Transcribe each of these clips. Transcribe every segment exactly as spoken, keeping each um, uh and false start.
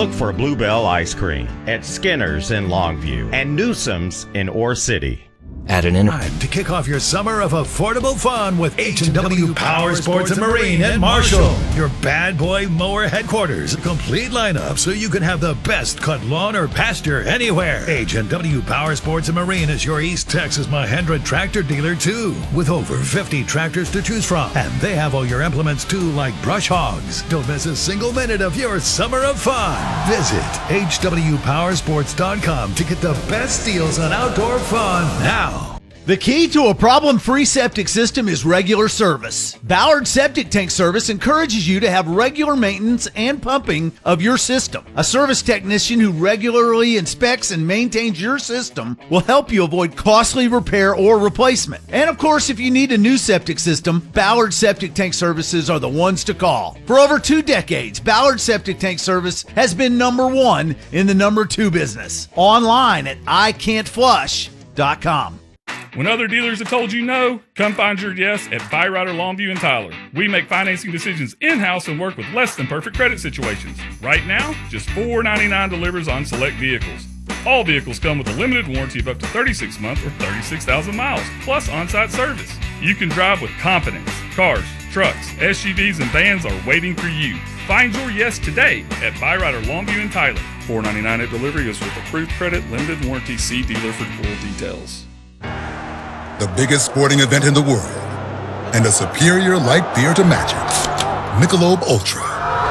Look for Bluebell Ice Cream at Skinner's in Longview and Newsom's in Ore City. Add an in- Time to kick off your summer of affordable fun with H and W Power Sports and Marine at Marshall, your bad boy mower headquarters. Complete lineup so you can have the best cut lawn or pasture anywhere. H and W Power Sports and Marine is your East Texas Mahindra tractor dealer too, with over fifty tractors to choose from. And they have all your implements too, like brush hogs. Don't miss a single minute of your summer of fun. Visit H W power sports dot com to get the best deals on outdoor fun now. The key to a problem-free septic system is regular service. Ballard Septic Tank Service encourages you to have regular maintenance and pumping of your system. A service technician who regularly inspects and maintains your system will help you avoid costly repair or replacement. And of course, if you need a new septic system, Ballard Septic Tank Services are the ones to call. For over two decades, Ballard Septic Tank Service has been number one in the number two business. Online at I can't flush dot com. When other dealers have told you no, come find your yes at Byrider Longview and Tyler. We make financing decisions in-house and work with less than perfect credit situations. Right now, just four dollars and ninety-nine cents delivers on select vehicles. All vehicles come with a limited warranty of up to thirty-six months or thirty-six thousand miles, plus on-site service. You can drive with confidence. Cars, trucks, S U Vs, and vans are waiting for you. Find your yes today at Byrider Longview and Tyler. four dollars and ninety-nine cents at delivery is with approved credit, limited warranty. See dealer for full details. The biggest sporting event in the world, and a superior light beer to match it. Michelob Ultra.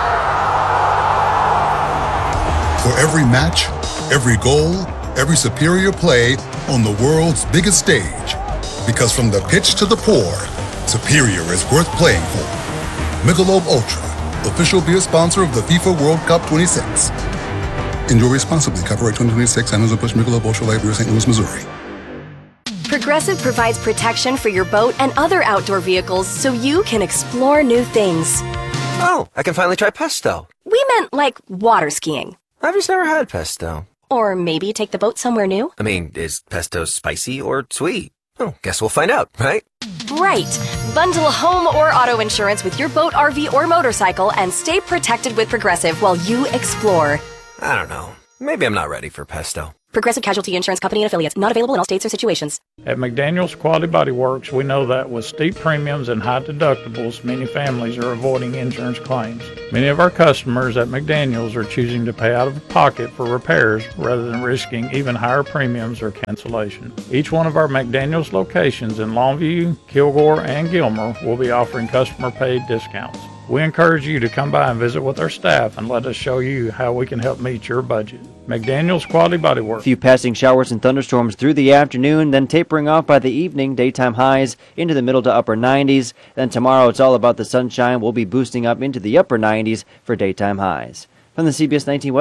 For every match, every goal, every superior play on the world's biggest stage. Because from the pitch to the pour, superior is worth playing for. Michelob Ultra, official beer sponsor of the FIFA World Cup twenty-six. Enjoy responsibly. Copyright twenty twenty-six, Anheuser-Busch Michelob Ultra Light Beer, Saint Louis, Missouri. Progressive provides protection for your boat and other outdoor vehicles so you can explore new things. Oh, I can finally try pesto. We meant like water skiing. I've just never had pesto. Or maybe take the boat somewhere new. I mean, is pesto spicy or sweet? Oh, guess we'll find out, right? Right. Bundle home or auto insurance with your boat, R V, or motorcycle and stay protected with Progressive while you explore. I don't know. Maybe I'm not ready for pesto. Progressive Casualty Insurance Company and affiliates. Not available in all states or situations. At McDaniels Quality Body Works, we know that with steep premiums and high deductibles, many families are avoiding insurance claims. Many of our customers at McDaniels are choosing to pay out of pocket for repairs rather than risking even higher premiums or cancellation. Each one of our McDaniels locations in Longview, Kilgore, and Gilmer will be offering customer-paid discounts. We encourage you to come by and visit with our staff and let us show you how we can help meet your budget. McDaniels Quality Body Works. A few passing showers and thunderstorms through the afternoon, then tapering off by the evening. Daytime highs into the middle to upper nineties. Then tomorrow it's all about the sunshine. We'll be boosting up into the upper nineties for daytime highs. From the C B S nineteen